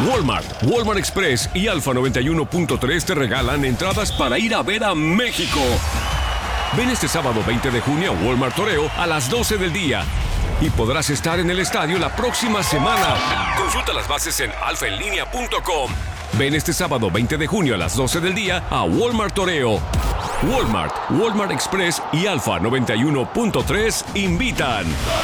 Walmart Express y Alfa 91.3 te regalan entradas para ir a ver a México. Ven este sábado 20 de junio a Walmart Toreo a las 12 del día y podrás estar en el estadio la próxima semana. Consulta las bases en alfaenlinea.com. Ven este sábado 20 de junio a las 12 del día a Walmart Toreo. Walmart Express y Alfa 91.3 invitan.